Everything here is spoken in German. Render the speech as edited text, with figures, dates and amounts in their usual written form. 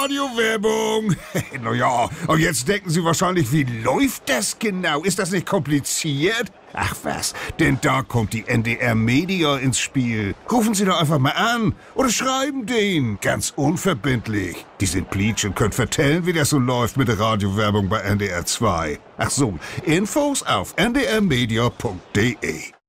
Radiowerbung. Naja, und jetzt denken Sie wahrscheinlich, wie läuft das genau? Ist das nicht kompliziert? Ach was, denn da kommt die NDR Media ins Spiel. Rufen Sie doch einfach mal an oder schreiben denen. Ganz unverbindlich. Die sind Pleatsch und können vertellen, wie das so läuft mit der Radiowerbung bei NDR 2. Ach so, Infos auf ndrmedia.de.